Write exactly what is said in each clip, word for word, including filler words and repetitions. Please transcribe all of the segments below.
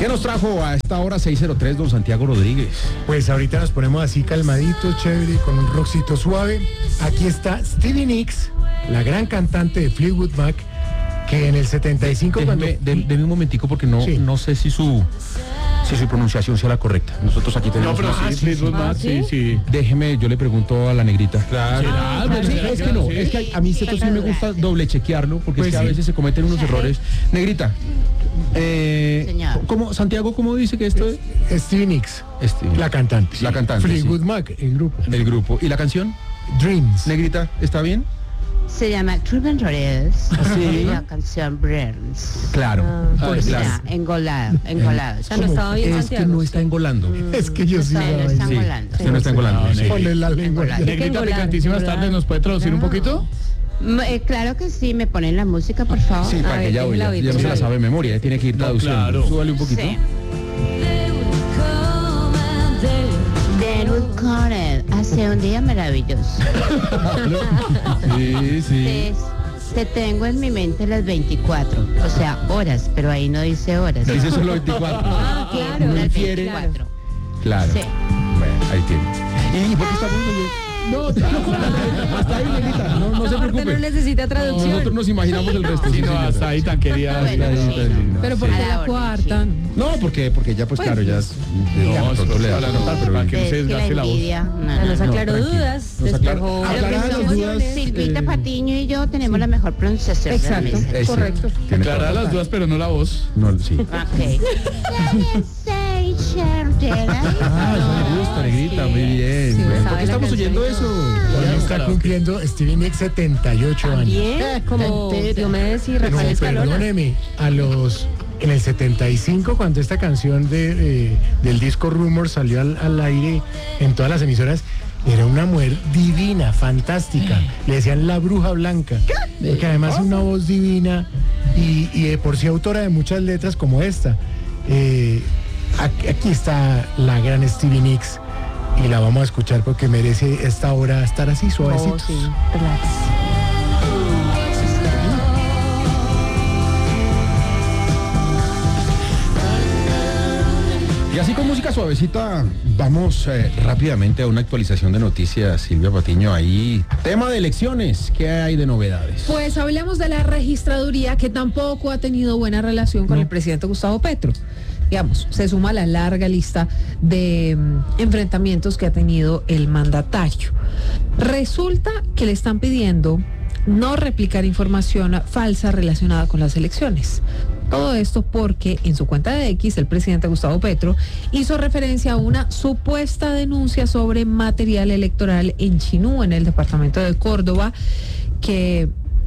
¿Qué nos trajo a esta hora seis cero tres, don Santiago Rodríguez? Pues ahorita nos ponemos así calmaditos, chévere, con un rockcito suave. Aquí está Stevie Nicks, la gran cantante de Fleetwood Mac, que en el setenta y cinco... Déjeme, cuando... de, de un momentico porque no, sí. no sé si su... si su pronunciación sea la correcta. Nosotros aquí tenemos... No, pero una... sí, Fleetwood Mac, sí, sí. Déjeme, yo le pregunto a la negrita. Claro. Ah, claro, sí, es que no, es que a mí esto sí me gusta doble chequearlo, porque pues es que sí. a veces se cometen unos errores. Negrita, eh, ¿cómo, Santiago, ¿cómo dice que esto es? Stevie Nicks, Stevie. la cantante. La cantante, Fleetwood sí. Mac, el grupo. El grupo. ¿Y la canción? Dreams. Negrita, ¿está bien? Se llama True Reyes. Sí. La canción Burns. Claro. Ah, pues, claro. claro. Engolado, engolado. O sea, no estaba bien, es Santiago. que no está engolando. Mm, Es que yo sí. No está Sí, engolando. usted no está engolando. No, Sí. Ponle la lengua. Negrita, picantísimas tardes, ¿nos puede traducir un poquito? Mm, eh, claro que sí, me ponen la música, por favor. Sí, para A que ver, ya oiga. déjela Ya no se la sabe de memoria, tiene que ir No, traduciendo. claro. Súbale un poquito. Sí. Then we call it. Hace un día maravilloso. Sí, sí. Te, te tengo en mi mente las veinticuatro, o sea, horas, pero ahí no dice horas. Dice solo veinticuatro. Ah, claro. No Las infiere. veinticuatro. Claro. Sí. Bueno, ahí tiene. ¿Y por qué estamos oyendo? No, hasta ahí, Negrita, no, no se Aparte preocupe. no necesita traducción. Nosotros nos imaginamos el resto. Sí, sí, no, señora. hasta ahí tan querida. Bueno, Ahí, sí. ahí, no, Pero sí. porque A la la orden, coartan. No, porque, porque ya pues Pues, claro, ya es, No, de pronto le da la la nota, pero para que no Es se que la desgaste la voz. envidia. No, Ya no, nos no. aclaró tranquilo. dudas, Nos aclara- despejó. A lo que aclaradas las somos dudas, Silvita eh, Patiño y yo tenemos la mejor pronunciación de la Exacto. mesa. Eh, sí, Correcto. tiene Aclarar toda- las dudas, pero no la voz. No, sí. Ok. Ah, eso me gusta, Negrita, muy bien. Sí, Bueno, sabe ¿por qué la estamos canción oyendo y eso? Hoy está Karaoke. cumpliendo Stevie Nicks setenta y ocho años. También, como Diomedes y No, Rafael Escalona. perdóneme, a los en el setenta y cinco, cuando esta canción de, eh, del disco Rumor salió al, al aire en todas las emisoras, era una mujer divina, fantástica. Le decían la bruja blanca, porque además es una voz divina y, y de por sí autora de muchas letras como esta. Eh, aquí, aquí está la gran Stevie Nicks y la vamos a escuchar porque merece esta hora estar así suavecito. Oh, sí, relax. Y así con música suavecita, vamos eh, rápidamente a una actualización de noticias, Silvia Patiño. Ahí, tema de elecciones, ¿qué hay de novedades? Pues hablemos de la registraduría, que tampoco ha tenido buena relación con No. el presidente Gustavo Petro. Digamos, se suma a la larga lista de mm, enfrentamientos que ha tenido el mandatario. Resulta que le están pidiendo no replicar información falsa relacionada con las elecciones. Todo esto porque en su cuenta de X el presidente Gustavo Petro hizo referencia a una supuesta denuncia sobre material electoral en Chinú, en el departamento de Córdoba, que,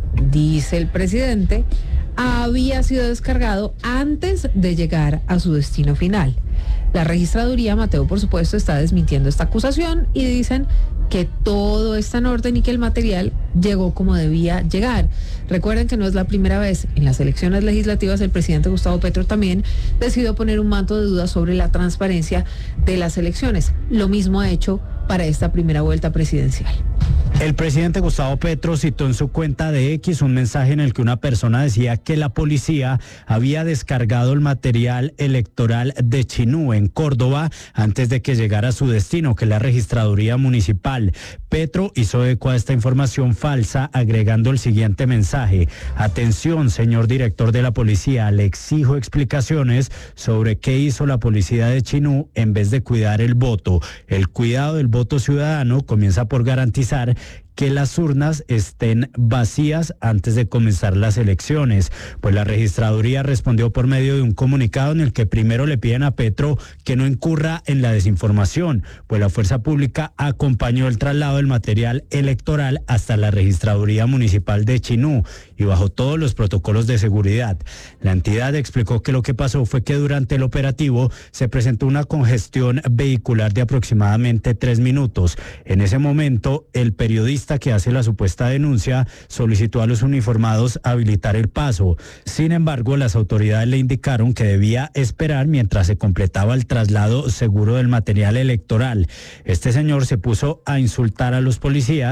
dice el presidente, había sido descargado antes de llegar a su destino final. La registraduría, Mateo, por supuesto, está desmintiendo esta acusación y dicen que todo está en orden y que el material llegó como debía llegar. Recuerden que no es la primera vez. En las elecciones legislativas el presidente Gustavo Petro también decidió poner un manto de dudas sobre la transparencia de las elecciones. Lo mismo ha hecho para esta primera vuelta presidencial. El presidente Gustavo Petro citó en su cuenta de X un mensaje en el que una persona decía que la policía había descargado el material electoral de Chinú, en Córdoba, antes de que llegara a su destino, que es la registraduría municipal. Petro hizo eco a esta información falsa, agregando el siguiente mensaje: atención, señor director de la policía, le exijo explicaciones sobre qué hizo la policía de Chinú en vez de cuidar el voto. El cuidado del voto ciudadano comienza por garantizar que las urnas estén vacías antes de comenzar las elecciones. Pues la registraduría respondió por medio de un comunicado en el que primero le piden a Petro que no incurra en la desinformación, pues la fuerza pública acompañó el traslado del material electoral hasta la registraduría municipal de Chinú y bajo todos los protocolos de seguridad. La entidad explicó que lo que pasó fue que durante el operativo se presentó una congestión vehicular de aproximadamente tres minutos. En ese momento, el periodista que hace la supuesta denuncia solicitó a los uniformados habilitar el paso. Sin embargo, las autoridades le indicaron que debía esperar mientras se completaba el traslado seguro del material electoral. Este señor se puso a insultar a los policías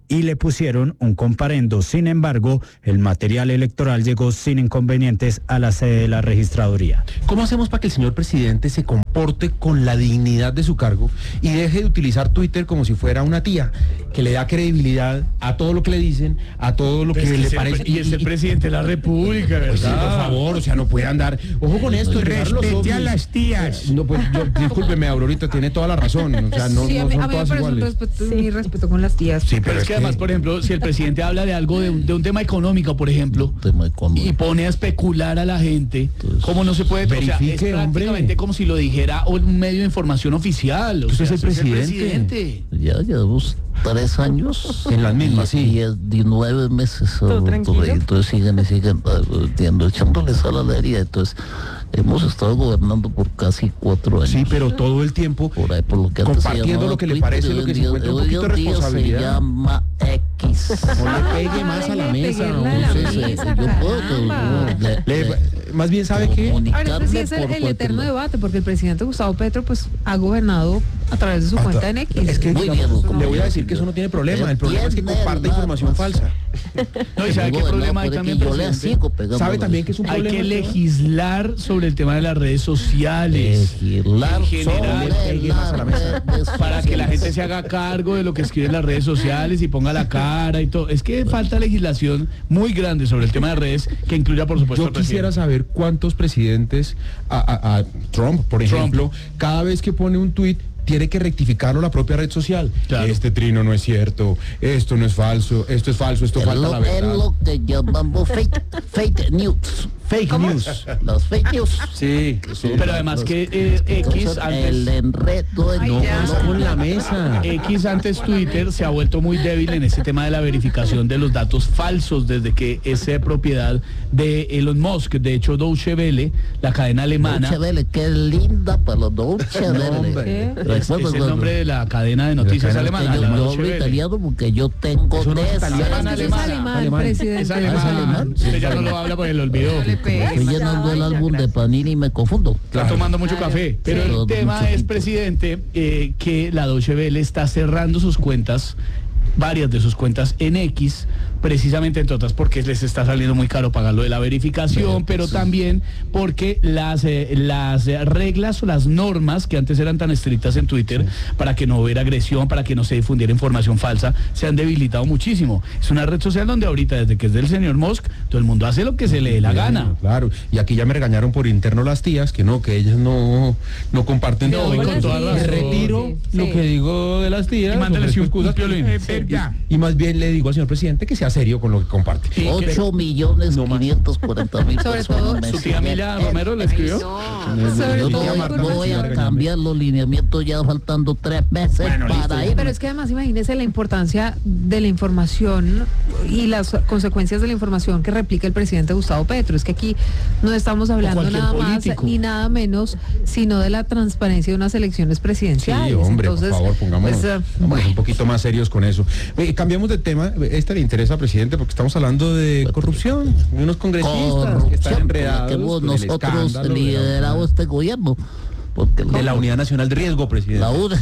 y le pusieron un comparendo. Sin embargo, el material electoral llegó sin inconvenientes a la sede de la registraduría. ¿Cómo hacemos para que el señor presidente se comporte con la dignidad de su cargo y deje de utilizar Twitter como si fuera una tía que le da credibilidad a todo lo que le dicen, a todo lo que, Es que le es el parece? pre- y es el presidente de la República, Pues sí, ¿verdad? por favor, o sea, no puede andar. Ojo con esto, regar los Respete a ovnis. las tías. No, pues yo, discúlpeme, Aurorita, tiene toda la razón. O sea, no, sí, a no mí, son a mí me todas parece un iguales. respeto, mi respeto con las tías. Sí, Pero es que además, por ejemplo, si el presidente habla de algo, de un, de un tema económico, por ejemplo, tema económico. y pone a especular a la gente, ¿cómo no se puede? Verifique, o sea, es hombre. prácticamente como si lo dijera un medio de información oficial. O Usted sea, es el usted presidente. Ya llevamos tres años. En las mismas, y, sí. Y es de nueve meses. Todo uh, tranquilo. por ahí. Entonces siguen y siguen uh, entiendo, echándoles a la alegría. Entonces hemos estado gobernando por casi cuatro años. Sí, pero todo el tiempo Por ahí, por lo que antes se compartiendo llamaba lo que le Twitter, parece, hoy lo que en se día- encuentra un hoy poquito de en día responsabilidad. Se llama X. No le pegue más a la mesa, Peguerle a hombre. la Entonces, eh, mesa, yo puedo caramba. uh, le- Le- le- más bien, ¿sabe qué? Ahora, este sí es el, por el cualquier eterno lado. debate, porque el presidente Gustavo Petro pues ha gobernado a través de su Hasta- cuenta en X. Es que Muy digamos, bien, le muy voy a bien. decir que eso no tiene problema. El problema es que Tiene comparte la información razón. falsa. No, y sabe qué Bueno, problema hay pero también, que yo le presidente? sigo pegando ¿Sabe los- también que es un Hay problema? que legislar sobre el tema de las redes sociales. Legislar En general, sobre pegue más a la mesa. las redes Para que la gente sociales. se haga cargo de lo que escribe en las redes sociales y ponga la cara y todo. Es que falta legislación muy grande sobre el tema de redes que incluya, por supuesto, Yo al quisiera presidente. saber cuántos presidentes, a, a- a Trump, por ejemplo, cada vez que pone un tuit, tiene que rectificarlo la propia red social. Claro. Este trino no es cierto, esto no es falso, esto es falso, esto Es falta lo, la es verdad. lo que llamamos fake, fake news. Fake news. Las fake news. Sí, sí. Pero además que eh, X Entonces, el antes, enredo de Ay, ya. No con la mesa. X antes Twitter se ha vuelto muy débil en ese tema de la verificación de los datos falsos desde que es eh, propiedad de Elon Musk. De hecho, Deutsche Welle, la cadena alemana, Deutsche Welle, qué linda para los Deutsche Welle. hombre. es, es el nombre de la cadena de noticias cadena alemana. Yo, la yo Deutsche hablo Welle. italiano porque yo tengo Eso no es de italiano, esas- es Es alemana. alemán, Alemán. presidente. Es alemán. Es alemán. Usted ya no lo habla porque lo olvidó. No le pegue. Estoy llenando el álbum de Panini y me confundo. Está tomando mucho café. Pero Sí. el Todo tema mucho es, tinto. presidente, eh, que la Deutsche Welle está cerrando sus cuentas, varias de sus cuentas en X, precisamente entre otras porque les está saliendo muy caro pagar lo de la verificación, pero también porque las, eh, las eh, reglas o las normas que antes eran tan estrictas en Twitter para que no hubiera agresión, para que no se difundiera información falsa, se han debilitado muchísimo. Es una red social donde ahorita, desde que es del señor Musk, todo el mundo hace lo que se le dé la gana. Claro, y aquí ya me regañaron por interno las tías, que no, que ellas no, no comparten No, todo. y con toda Me razón. retiro Sí, lo sí. que digo de las tías. Y mándale ofrezco un excusas, piolín. eh, eh, ya. Y más bien le digo al señor presidente que sea serio con lo que comparte. Y que- ocho millones No más. quinientos cuarenta mil Sobre personas todo, me ¿Su tía siguen Mila en- Romero le escribió? Sobre Yo todo voy, por voy a Marcelo. cambiar los lineamientos ya faltando tres meses para ir. Pero es que además imagínese la importancia de la información y las consecuencias de la información que replica el presidente Gustavo Petro. Es que aquí no estamos hablando cualquier nada más político. ni nada menos, sino de la transparencia de unas elecciones presidenciales. Sí, hombre, Entonces, por favor, pongámonos, pues, eh, pongámonos bueno. un poquito más serios con eso. Eh, cambiamos de tema. Este le interesa, presidente, porque estamos hablando de corrupción, de unos congresistas que están Corrupción, enredados que hemos con el nosotros escándalo de la- liderado este gobierno. Porque de la Unidad Nacional de Riesgo, presidente. La U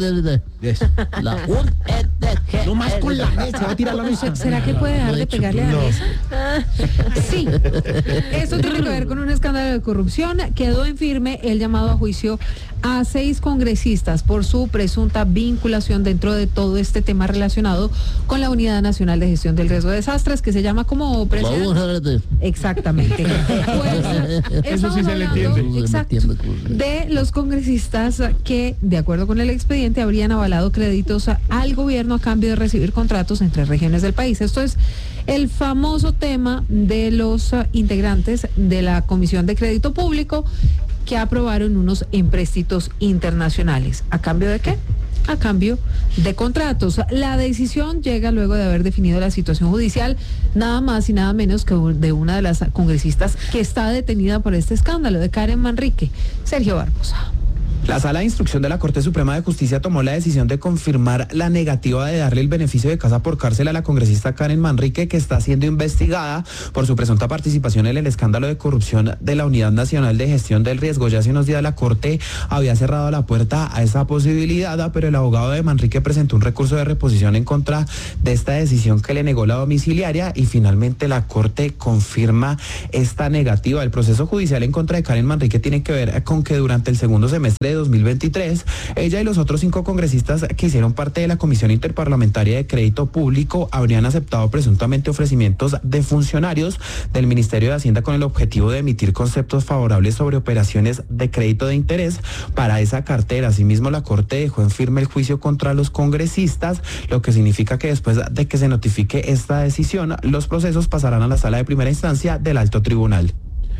Yes. la U N G. No más con la mesa, va a tirar la mesa. ¿Será que puede dejar de pegarle a la mesa? Sí. Esto tiene que ver con un escándalo de corrupción. Quedó en firme el llamado a juicio a seis congresistas por su presunta vinculación dentro de todo este tema relacionado con la Unidad Nacional de Gestión del Riesgo de Desastres, que se llama como La presidente. U N G. Exactamente. Pues, Eso sí estamos se le hablando, entiende. exacto, Se me entiende. de los congresistas que, de acuerdo con el expediente, habrían avalado créditos al gobierno a cambio de recibir contratos entre regiones del país. Esto es el famoso tema de los uh, integrantes de la Comisión de Crédito Público que aprobaron unos empréstitos internacionales. ¿A cambio de qué? A cambio de contratos. La decisión llega luego de haber definido la situación judicial, nada más y nada menos que de una de las congresistas que está detenida por este escándalo, de Karen Manrique. Sergio Barbosa. La Sala de Instrucción de la Corte Suprema de Justicia tomó la decisión de confirmar la negativa de darle el beneficio de casa por cárcel a la congresista Karen Manrique, que está siendo investigada por su presunta participación en el escándalo de corrupción de la Unidad Nacional de Gestión del Riesgo. Ya hace unos días la Corte había cerrado la puerta a esa posibilidad, pero el abogado de Manrique presentó un recurso de reposición en contra de esta decisión que le negó la domiciliaria y finalmente la Corte confirma esta negativa. El proceso judicial en contra de Karen Manrique tiene que ver con que durante el segundo semestre de dos mil veintitrés, ella y los otros cinco congresistas que hicieron parte de la Comisión Interparlamentaria de Crédito Público habrían aceptado presuntamente ofrecimientos de funcionarios del Ministerio de Hacienda con el objetivo de emitir conceptos favorables sobre operaciones de crédito de interés para esa cartera. Asimismo, la Corte dejó en firme el juicio contra los congresistas, lo que significa que después de que se notifique esta decisión, los procesos pasarán a la Sala de Primera Instancia del Alto Tribunal.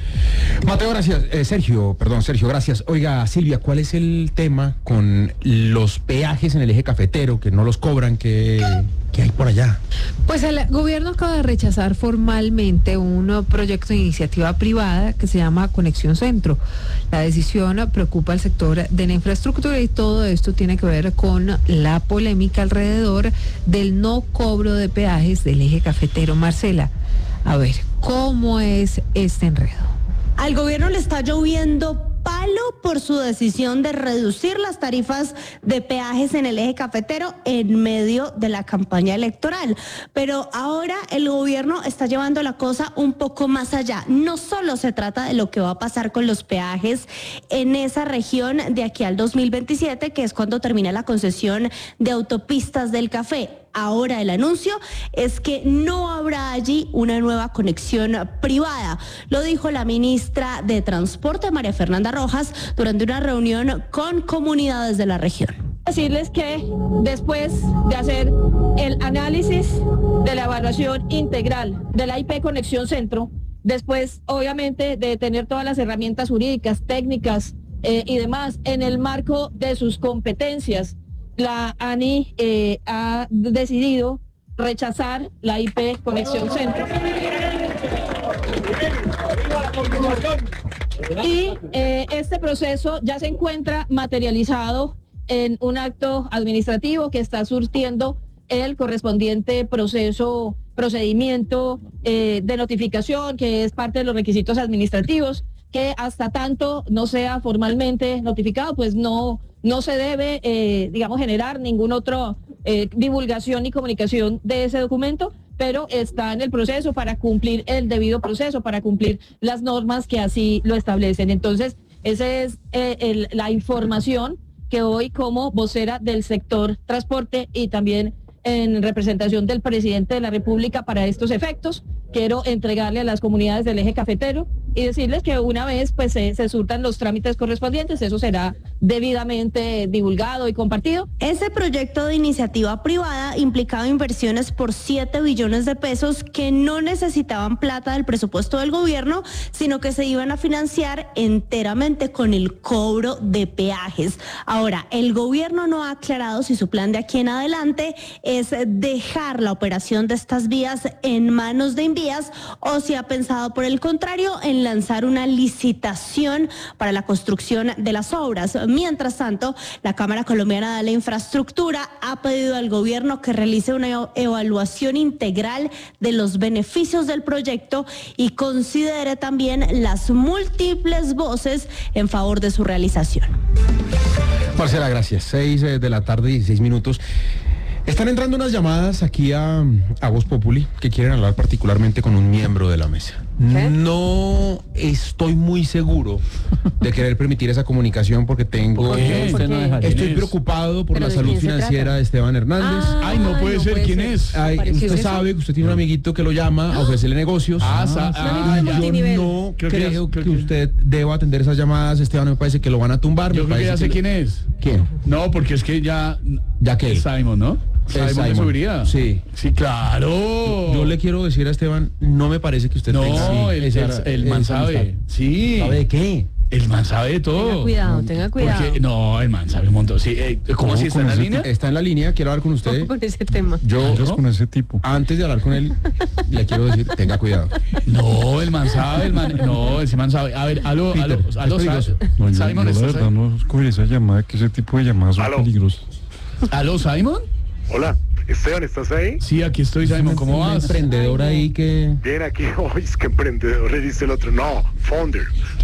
Mateo, gracias. Eh, Sergio, perdón, Sergio, gracias. Oiga, Silvia, ¿cuál es el tema con los peajes en el eje cafetero, que no los cobran, que, que hay por allá? Pues el gobierno acaba de rechazar formalmente un proyecto de iniciativa privada que se llama Conexión Centro. La decisión preocupa al sector de la infraestructura y todo esto tiene que ver con la polémica alrededor del no cobro de peajes del eje cafetero. Marcela, a ver, ¿cómo es este enredo? Al gobierno le está lloviendo palo por su decisión de reducir las tarifas de peajes en el eje cafetero en medio de la campaña electoral. Pero ahora el gobierno está llevando la cosa un poco más allá. No solo se trata de lo que va a pasar con los peajes en esa región de aquí al dos mil veintisiete, que es cuando termina la concesión de autopistas del café. Ahora el anuncio es que no habrá allí una nueva conexión privada. Lo dijo la ministra de Transporte, María Fernanda Rojas, durante una reunión con comunidades de la región. Decirles que después de hacer el análisis de la evaluación integral de la I P Conexión Centro, después obviamente de tener todas las herramientas jurídicas, técnicas eh, y demás en el marco de sus competencias, la ANI eh, ha decidido rechazar la I P Conexión Centro. Y eh, este proceso ya se encuentra materializado en un acto administrativo que está surtiendo el correspondiente proceso, procedimiento eh, de notificación, que es parte de los requisitos administrativos, que hasta tanto no sea formalmente notificado, pues no, no se debe, eh, digamos, generar ninguna otra eh, divulgación ni comunicación de ese documento, pero está en el proceso para cumplir el debido proceso, para cumplir las normas que así lo establecen. Entonces, esa es eh, el, la información que hoy, como vocera del sector transporte y también en representación del presidente de la República para estos efectos, quiero entregarle a las comunidades del eje cafetero y decirles que una vez pues se, se surtan los trámites correspondientes, eso será debidamente divulgado y compartido. Ese proyecto de iniciativa privada implicaba inversiones por siete billones de pesos que no necesitaban plata del presupuesto del gobierno, sino que se iban a financiar enteramente con el cobro de peajes. Ahora, el gobierno no ha aclarado si su plan de aquí en adelante es dejar la operación de estas vías en manos de Invías o si ha pensado por el contrario en lanzar una licitación para la construcción de las obras. Mientras tanto, la Cámara Colombiana de la Infraestructura ha pedido al gobierno que realice una evaluación integral de los beneficios del proyecto y considere también las múltiples voces en favor de su realización. Marcela, gracias. Seis eh, de la tarde, dieciséis minutos. Están entrando unas llamadas aquí a, a Voz Populi que quieren hablar particularmente con un miembro de la mesa. ¿Qué? No estoy muy seguro de querer permitir esa comunicación porque tengo... ¿Por qué? ¿Usted no deja? Estoy preocupado por la ¿Pero de salud quién se financiera trata? de Esteban Hernández. Ah, Ay, no puede no ser. puede ¿Quién ser. es? Ay, ¿Qué usted es eso? sabe que usted tiene un amiguito que lo llama a ofrecerle negocios. Ah, sa- ah, ya. yo multinivel. no Creo que creo ya- creo que que- usted deba atender esas llamadas, Esteban. Me parece que lo van a tumbar. Yo me creo que parece ya sé que- quién es. ¿Quién? No, porque es que ya... ¿Ya qué? Es Simon, ¿no? Simon, Simon. de Subiría. Sí. Sí, claro. Yo le quiero decir a Esteban, no me parece que usted tenga No, el, esa- el, el man esa sabe. amistad. Sí. ¿Sabe de qué? El man sabe de todo. Tenga cuidado, tenga cuidado. Porque, no, el man sabe un montón. Sí, eh, ¿Cómo así está en la línea? Está en la línea, quiero hablar con usted. Con ese tema. Yo, ¿No? con ese tipo. Antes de hablar con él, le quiero decir, tenga cuidado. No, el man sabe, el man. No, ese man sabe. A ver, aló, Peter, aló, es aló, peligroso. Simon, No, yo, yo la ¿estás verdad ahí? no escogí esa llamada, que ese tipo de llamadas son Aló. peligrosas. ¿Aló, Simon? Hola, Esteban, ¿estás ahí? Sí, aquí estoy, Simon. ¿Cómo Un vas? emprendedor ahí que... Bien, aquí. Hoy es que emprendedor le dice el otro. No, founder.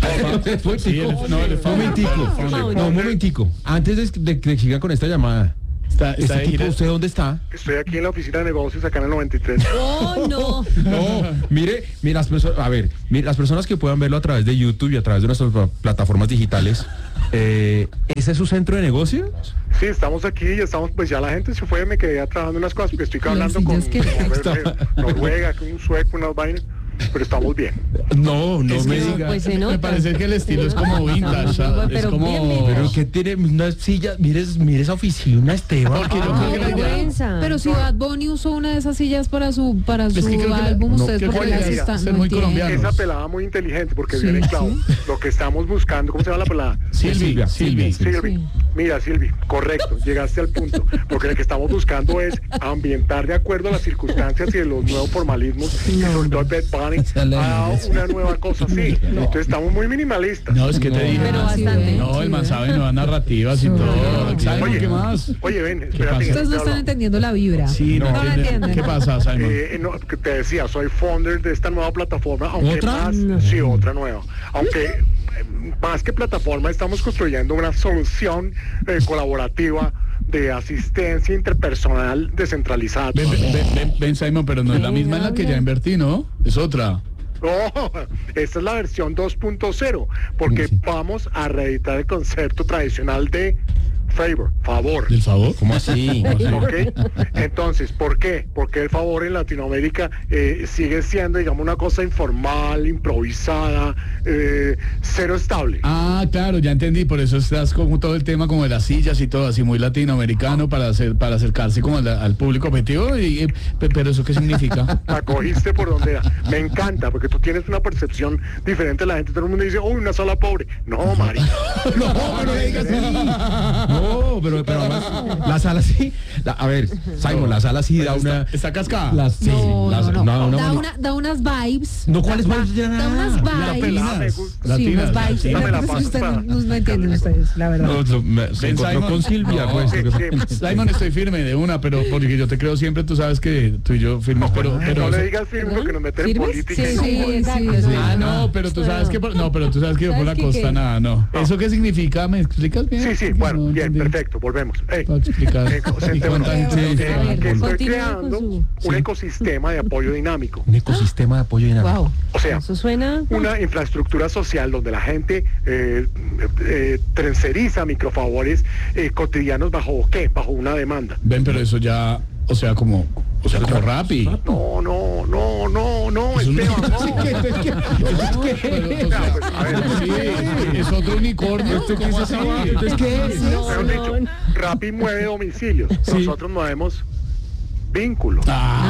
Sí, el- no, el Un momentico, Founder. no, un momentico. Antes de, de que siga con esta llamada, Está, está ¿este de tipo, gira. usted dónde está? Estoy aquí en la oficina de negocios acá en el noventa y tres. Oh, no. No, mire, mire las personas, a ver, mire, las personas que puedan verlo a través de YouTube y a través de nuestras pla- plataformas digitales, eh, ¿ese es su centro de negocios? Sí, estamos aquí y estamos, pues ya la gente se fue, me quedé trabajando en unas cosas porque estoy Las hablando con, sillas que- con eh, Noruega, con un sueco, unas vainas, pero estamos bien. No, no Es me que diga. Pues se Me nota. parece que el estilo es como vintage. ¿sabes? Es Pero como. bien vintage. Pero que tiene una silla, mire, mire esa oficina, Esteban. Porque yo Ay, creo que la idea- vergüenza. Pero si Bad Bunny usó una de esas sillas para su para su Es que creo que la- álbum, no, ustedes creo por que qué la las idea están es ser no muy entiendo. colombiano. Esa pelada muy inteligente porque Sí, viene claro. sí. Lo que estamos buscando, ¿cómo se llama la pelada? Silvi, Silvi. Silvi, mira Silvi, correcto, llegaste al punto, porque lo que estamos buscando es ambientar de acuerdo a las circunstancias y de los nuevos formalismos, y sobre todo el Bad Bunny ha dado una nueva cosa así, entonces estamos muy minimalistas. No, es que te No, dije. Pero Ah, sí, bastante. ven, No, el sí, man ven. sabe nuevas narrativas y todo. Simon, Oye, ¿qué más? Oye, ven, pasa? espérate. que Ustedes no te están hablo. entendiendo la vibra. Sí, no, no la entiende. entienden. ¿Qué pasa, Simon? Eh, no, que te decía, soy founder de esta nueva plataforma, aunque ¿Otra? más, sí, otra nueva, aunque eh, más que plataforma estamos construyendo una solución eh, colaborativa de asistencia interpersonal descentralizada. Ven, ven, ven, ven, ven, Simon, pero no es la Ven, misma en la que habla. ya invertí, ¿no? Es otra. No, esta es la versión dos punto cero, porque vamos a reeditar el concepto tradicional de favor, favor. ¿Del favor? ¿Cómo así? ¿Ok? Entonces, ¿por qué? Porque el favor en Latinoamérica eh, sigue siendo, digamos, una cosa informal, improvisada, eh, cero estable. Ah, claro, ya entendí. Por eso estás con todo el tema como de las sillas y todo así muy latinoamericano para hacer, para acercarse como al, al público objetivo. Y, y- pe- pero eso qué significa? La cogiste por donde era. Me encanta, porque tú tienes una percepción diferente de la gente. Todo el mundo dice, uy, una sala pobre. No, Mari. No, pero le digas así. No, pero, pero además, la sala sí. la- a ver, Simon, la sala sí da una. Está cascada. Las, sí, No, las- no, no. no, no, da, no. una, da unas vibes. No, ¿cuáles Da- vibes? Ya Da nada. unas La vibes. pelada. me gusta. Sí, Latinas, unas vibes. latinas. Dame la Lo que pasa es que pasta. ustedes no, no entienden ustedes, la verdad. No, no, me- se Ven, encontró Simon. con Silvia, No, pues. Sí, lo que- sí. Simon, estoy firme de una, pero porque yo te creo siempre, tú sabes que tú y yo firmes, pero... pero No eso- le digas firme porque nos meten en ¿Firmes? política. Sí, y no. sí, exacto. sí, sí. Ah, no, pero tú sabes que por, no, pero tú sabes que yo por la ¿Sabes qué, costa qué? nada, no. ¿Eso qué significa? ¿Me explicas bien? Sí, sí, Porque bueno, no bien, entendí. perfecto, volvemos. Ey, Para explicar. eh, Y sentémonos. cuánta gente Eh, nos que está- estoy Continúe creando con su- un ecosistema de apoyo dinámico. Un ecosistema de apoyo dinámico. Wow. O sea, Eso suena. una infraestructura social donde la gente eh, eh, transferiza microfavores eh, cotidianos bajo qué, bajo una demanda. Ven, pero eso ya, o sea, como, o sea, como Rappi. No, no, no, no, no, Es un- Esteban, no. Pero, o sea, pues, a ver. sí, es, es otro unicornio. ¿Cómo así? Entonces, ¿qué es? Mejor dicho, Rappi mueve domicilios, nosotros movemos vínculos.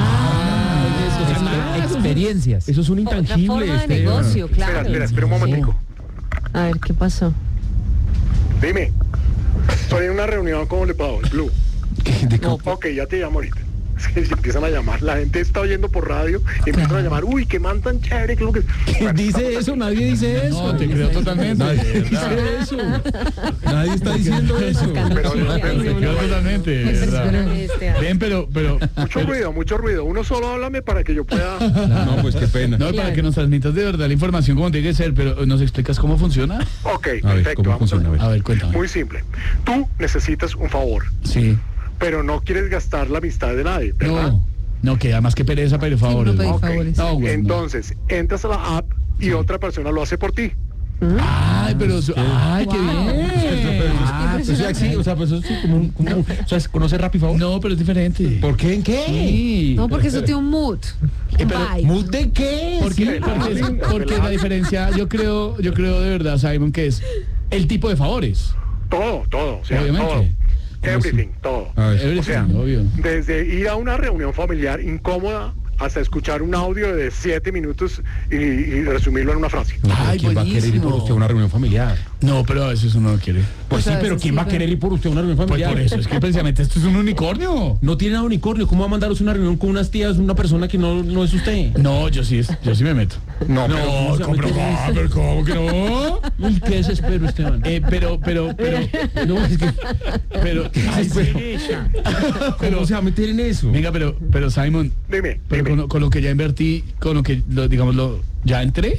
Ah, Experiencias. Eso es un Otra intangible. forma de Esteban. negocio, Espera, claro. espera, espera un momentico. A ver, ¿qué pasó? Dime, estoy en una reunión con Le Pau, Blue. ¿Qué- de qué- Ok, ya te llamo ahorita. Es que si empiezan a llamar, la gente está oyendo por radio y empiezan a llamar, uy, qué man tan chévere, que lo que... ¿Quién dice eso? Nadie dice eso. No, te creo totalmente. Nadie de dice verdad. eso. Nadie está diciendo eso. Pero, Te creo totalmente, de verdad. Este, Ven, pero, pero... mucho ruido, mucho ruido. Uno solo háblame para que yo pueda... No, pues qué pena. No, para que nos transmitas de verdad la información como tiene que ser, pero ¿nos explicas cómo funciona? Ok, A ver, perfecto. ¿cómo vamos funciona? A ver. A ver, cuéntame. Muy simple. Tú necesitas un favor, Sí. pero no quieres gastar la amistad de nadie, ¿verdad? No, no, que además que pereza pedir favores. no pedir ¿no? Ok, favores. No, güey, no. entonces, entras a la app y otra persona lo hace por ti. Ay, pero... su- Ay, qué bien. Ah, pues sí, sí, o sea, pues eso sí, como un, como un- o sea, ¿conoce Rappi, favor? No, pero es diferente. ¿Por qué? ¿En qué? Sí. No, porque eso tiene un mood. Un pero- vibe. ¿Mood de qué? Porque, Sí. porque, es- porque la diferencia, yo creo, yo creo de verdad, Simon, que es el tipo de favores. Todo, todo, o sea, Obviamente. todo. Everything, todo. A ver. Everything, O sea, obvio. desde ir a una reunión familiar incómoda hasta escuchar un audio de siete minutos y, y resumirlo en una frase. No, pero Ay, ¿quién va a querer ir por usted a una reunión familiar? No, pero a veces uno no quiere. Pues O sea, sí, pero eso ¿quién sí, va a pero- querer ir por usted a una reunión Pues familiar? por eso, es que precisamente esto es un unicornio. No tiene nada unicornio. ¿Cómo va a mandaros una reunión con unas tías, una persona que no, no es usted? No, yo sí, es, yo sí me meto. No, pero ¿cómo se va a ¿cómo, meter en no, eso? pero ¿cómo que no? Uy, qué desespero, Esteban. Eh, pero, pero, pero, No, es que... pero, ay, ¿Cómo se va a meter en eso? venga, pero, pero Simon, Dime, pero dime. con, con lo que ya invertí, con lo que, lo, digamos, lo, ya entré,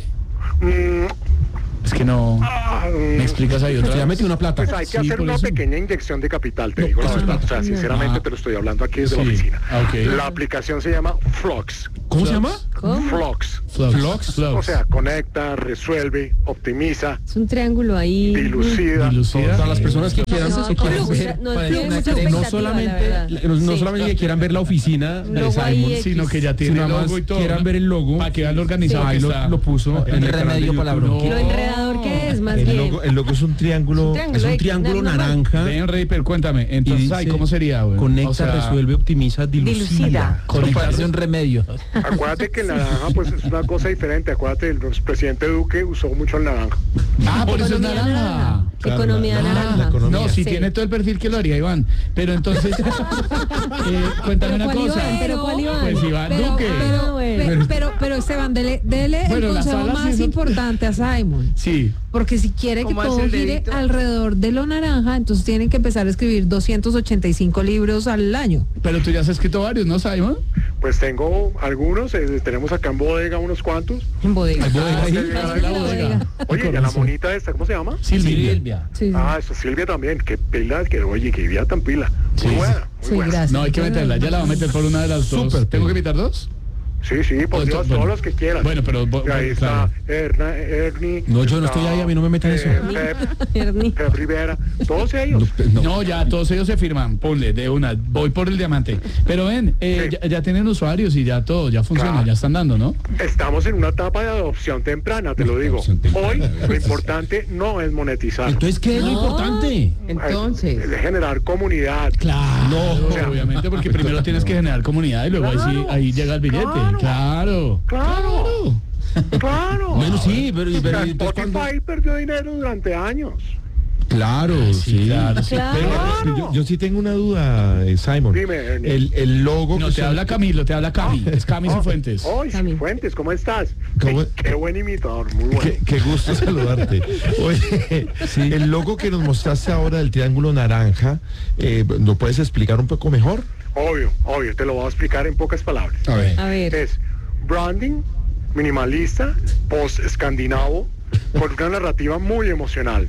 Mm, es que no, ah, me explicas ahí otra Usted ya vez. metió una plata. Pues hay que Sí, hacer por una eso. pequeña inyección de capital, te No, digo la eso es verdad. O plata. sea, sinceramente Ah. te lo estoy hablando aquí desde la Sí. oficina. Ah, ok. La aplicación se llama Flux. ¿Cómo se llama? ¿Cómo? Flux. Flux, Flux, O sea, conecta, resuelve, optimiza, Es un triángulo ahí. dilucida. dilucida. Para las personas que quieran, Eso es que quieran flux, ver, no para- tiene mucha no expectativa, solamente, la verdad. no, no Sí. solamente que quieran ver la oficina Un de logo ahí Simon, X. Sino que ya tiene sino el nada más logo y todo. quieran ¿no? ver el logo. Para que vean lo organizado Ahí que lo, está. lo puso en el canal de YouTube. Lo enredador que es, más El bien. logo, el logo es un triángulo. triángulo Es un X, triángulo nada más. naranja. Ven, Rey, pero cuéntame, y entonces, dice, ay, ¿cómo sería, güey? Conecta, O sea, resuelve, optimiza, dilucida. Dilucida. Conecta- un remedio. Acuérdate que el naranja pues es una cosa diferente. Acuérdate, el presidente Duque usó mucho el naranja. Ah, por eso es Economía naranja. naranja. Economía la- la- naranja. la economía. No, si Sí. tiene todo el perfil que lo haría Iván. Pero entonces, eh, cuéntame una ¿Cuál cosa. Iván? ¿Pero cuál Iván? Pues Iván Pero, Duque. pero, Ah, bueno. pero, pero, pero, Esteban, dele, dele Bueno, el la consejo sala sí más no- importante a Simon. Sí. Porque si quiere que ¿Cómo todo hace el gire dedito? alrededor de lo naranja, entonces tienen que empezar a escribir doscientos ochenta y cinco libros al año. Pero tú ya has escrito varios, ¿no, Simon? Pues tengo algunos, eh, tenemos acá en bodega unos cuantos. En bodega. Hay bodega ahí. Ah, Ah, la bodega. Oye, y a la monita esta, ¿cómo se llama? Silvia. Sí, sí. Ah, eso Silvia también, qué pila, que oye, qué vida tan pila. Muy Sí, buena, muy Sí, buena. gracias. No, hay que meterla. Ya la va a meter por una de las dos. Súper, ¿Tengo que Pedro. invitar dos? Sí, sí, por Bueno, Dios, bueno. todos los que quieras. Bueno, pero, bo- Y ahí claro. está Erna, Ernie. No, yo no está, estoy ahí, a mí no me metan eso. Pep, Ernie. Pep Rivera, todos ellos. No, No, ya todos ellos se firman. Ponle de una. Voy por el diamante. Pero ven, eh, Sí. ya, ya tienen usuarios y ya todo, ya funciona, Claro. ya están dando, ¿no? Estamos en una etapa de adopción temprana, te lo digo. Adopción temprana. Hoy lo importante no es monetizar, Entonces, ¿qué es lo importante? Entonces. es generar comunidad. Claro, No, o sea, obviamente, porque primero tienes que generar comunidad y luego ahí, sí, Claro, ahí llega el billete. claro. Claro. Claro, claro. Bueno, sí, pero, O pero sea, entonces, ¿cuándo? Spotify perdió dinero durante años. Claro, sí. claro, sí. Claro. Pero, yo, yo sí tengo una duda, eh, Simon. Dime, Ernie. el, el logo. No, que te usted- habla Camilo, te habla Cami. Es Cami Cifuentes. Hoy, Cami. Fuentes, ¿cómo estás? ¿Cómo? Ey, qué buen imitador, muy bueno. Qué, qué gusto saludarte. Oye, el logo que nos mostraste ahora del triángulo naranja, eh, ¿lo puedes explicar un poco mejor? Obvio, obvio, te lo voy a explicar en pocas palabras. A ver. A ver. Es branding, minimalista, post-escandinavo, con una narrativa muy emocional.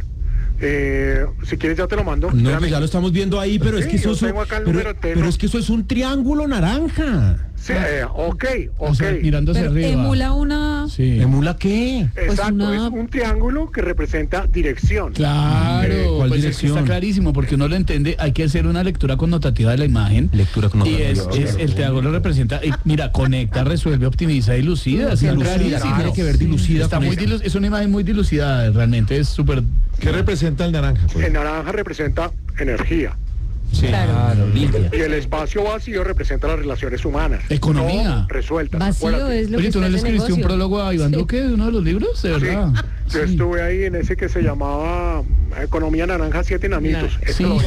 Eh, si quieres ya te lo mando. No, Espérame. pues ya lo estamos viendo ahí, pero es Sí, que eso yo es, tengo acá el pero, número entero. pero es que eso es un triángulo naranja. Sí, eh, ok, ok. O sea, mirando hacia Pero arriba. emula una... Sí. ¿Emula qué? Exacto, una- es un triángulo que representa dirección. Claro, Eh, ¿cuál pues es que dirección? está clarísimo, porque uno lo entiende, hay que hacer una lectura connotativa de la imagen. Lectura Y connotativa. es, es- el triángulo representa, y mira, conecta, resuelve, optimiza, dilucida. Está Dilucida, clarísimo. tiene que ver dilucida Está con muy esa. dilu- es una imagen muy dilucidada, realmente es súper. ¿Qué representa el naranja? pues? El naranja representa energía Sí, claro, limpia. y el espacio vacío representa las relaciones humanas. Economía. No resueltas. Vacío acuérdate. es lo Oye, que ¿tú no está le en el escribiste un negocio. prólogo a Iván Sí. Duque de uno de los libros? De Sí, verdad. yo estuve ahí en ese que se llamaba Economía Naranja Siete Enanitos. Ese Sí, lo-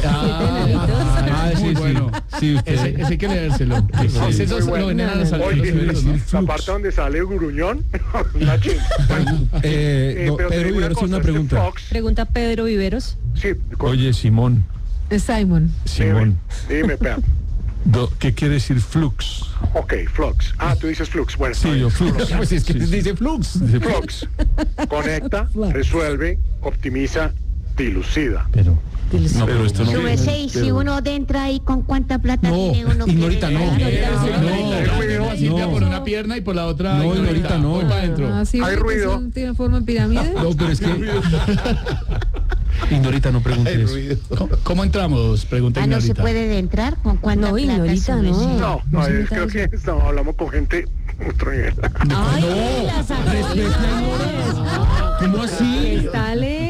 ah, Ah, sí, muy sí. bueno. Sí, usted- Ese, ese hay que leérselo. Ese eso Muy lo bueno. venden a la salida de los Oye, libros, ¿no? la parte donde sale Gruñón, una chimba. Bueno, Eh, eh, no, pero te Pedro digo una Vivero tiene cosa, una este pregunta. Fox, Pregunta Pedro Viveros. sí, con- Oye, Simón, Es Simon. Simón, Dime, dime, Pea. do- ¿qué quiere decir flux? Ok, Flux. Ah, tú dices Flux. Bueno, está Sí, bien. yo flux. Pues es que Sí, sí. dice flux. Dice Flux. Conecta, resuelve, optimiza, dilucida. Pero, Dilucida. no, pero esto no. Súbese viene, y si pero- uno entra ahí con cuánta plata No, tiene uno que Ignorita, no. regalar? Eh, No, sí, no, no, no, no, Silvia no. por una pierna y por la otra. No, Ignorita, no. Voy para adentro. Ah, sí, Hay porque ruido. eso tiene forma de pirámide. No, pero es que. Ignorita, no preguntes Hay eso. ruido. ¿Cómo, cómo entramos? Pregunta Ah, no se Ignorita. puede de entrar con cuánta No, plata. Ignorita, súbese? no. No, no, se es- meta creo eso. que estamos, hablamos con gente otro nivel. Ay, la sacó. ¿Cómo así? Está lento.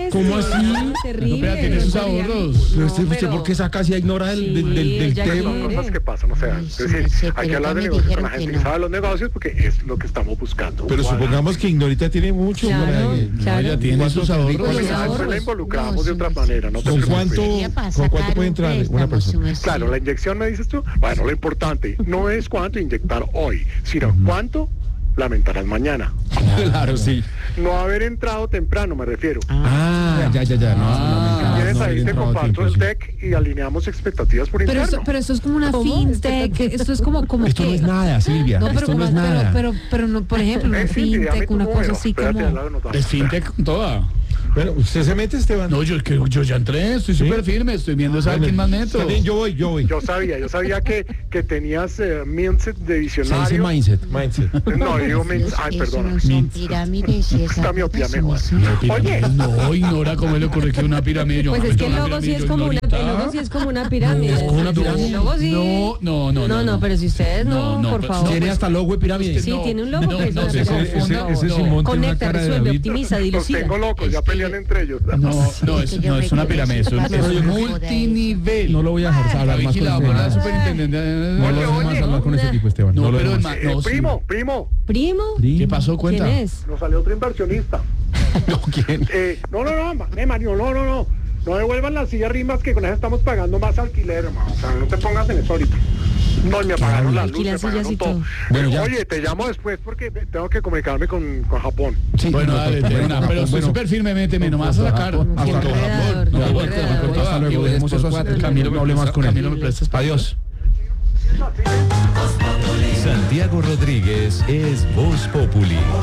¿Cómo así? Terrible. No, pero tiene sus ahorros. Pero usted, No, usted pero- ¿por qué saca si ignora del, Sí, del, del, del ya tema? quiere. Son cosas que pasan, o sea, es decir, sí, hay pero que hablar ya de me negocios con la dijeron que gente no. que sabe los negocios porque es lo que estamos buscando. Pero Cuadra. supongamos que Ignorita tiene mucho. Claro, para que- claro. No, ya tiene sus ahorros. Los Porque ahorros. después la involucramos No, de sí, otra sí. manera, no te ¿Con preocupes. cuánto, Sería para ¿con cuánto sacar puede un entrar una préstamo, persona? su merced. Claro, la inyección me dices tú. Bueno, lo importante no es cuánto inyectar hoy, sino cuánto lamentarás mañana. Claro, sí. No haber entrado temprano, me refiero. Ah, ya, ya, ya. No, Ah, Vienes no, ahí, no, te no, comparto tiempo, el sí. deck y alineamos expectativas por Pero interno. esto, pero esto es como una ¿Cómo? fintech, esto es como, como Esto que... no es nada, Silvia. No, pero, Esto no como, es nada. pero, pero, pero no, por ejemplo, una Eh, sí, dame fintech, tu una cosa número. así Espérate, como... ya lo anotamos. Es fintech toda. Bueno, ¿usted se mete, Esteban? No, yo, que, yo ya entré, estoy ¿Sí? súper firme, estoy viendo esa quién más meto. Está bien, yo voy, yo voy. Yo sabía, yo sabía que, que tenías eh, mindset de Se dice visionario. mindset. Mindset. No, digo mindset. Eso Ay, no perdona. son pirámides y Esta esas miopía cosas, mejor. su merced. Oye, No, ignora cómo le ocurre que una pirámide. Yo Pues me es meto que el en una logo sí pirámide, es como una, Ignorita. el logo sí es como una pirámide. es como una pirámide. El logo sí. No, no, no. No, no, pero si ustedes no, No, no, por pero- favor. Tiene hasta logo de pirámide. Sí, No, tiene un logo no, que es no, una se pirámide. confunda, ese no. Simón tiene una Conecta, cara de resuelve, David. optimiza, los dilucida. tengo locos, ya Es que- pelean entre ellos. No, no, es, que yo no, es una me quedé pirámide, eso sin es paso, multinivel. No lo voy a dejar Está hablar más con vigilado por la usted. superintendente. No lo Oye, dejo más oye. hablar con ese tipo, Esteban. No, lo pero dejo más. hermano, Eh, no, sí. primo, primo, ¿Primo? ¿Qué pasó? Cuenta. ¿Quién es? nos salió otro inversionista. No, ¿quién? Eh, no, no, no, ma- eh, Mario, no, no, no. No devuelvan las sillas rimas que con eso estamos pagando más alquiler, hermano. O sea, no te pongas en eso ahorita. No, y me pagaron la luz, Alquilan me sillas pagaron y todo. todo. Bueno, ya. Oye, te llamo después porque tengo que comunicarme con, con Japón. Sí, Bueno, no, dale, bueno, te- una, pero bueno, súper firme, méteme, nomás a sacar. Hasta Qué luego. enredador, No, qué bueno, enredador. bueno, hasta luego. Dejemos eso a- Camilo, no hable más con él. Camilo, ¿me prestas para Adiós. Santiago Rodríguez es Voz Populi.